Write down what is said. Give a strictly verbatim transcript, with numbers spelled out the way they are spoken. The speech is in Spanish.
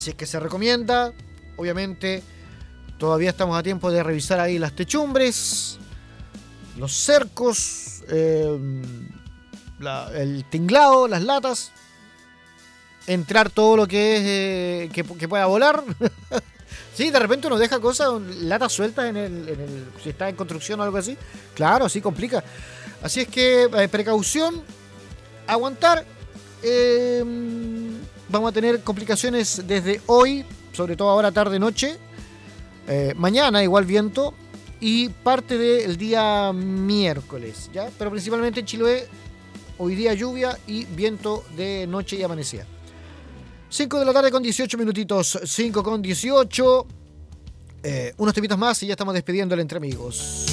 Si es que se recomienda, obviamente todavía estamos a tiempo de revisar ahí las techumbres, los cercos, eh, la, el tinglado, las latas, entrar todo lo que es eh, que, que pueda volar. Sí, de repente uno deja cosas, latas sueltas en el, en el si está en construcción o algo así. Claro, sí complica. Así es que eh, precaución, aguantar. Eh, vamos a tener complicaciones desde hoy, sobre todo ahora tarde noche. Eh, mañana igual viento y parte del día miércoles, ¿ya? Pero principalmente en Chiloé hoy día lluvia y viento de noche y amanecida. cinco de la tarde con dieciocho minutitos, cinco con dieciocho. Eh, unos temitas más y ya estamos despidiéndole entre amigos.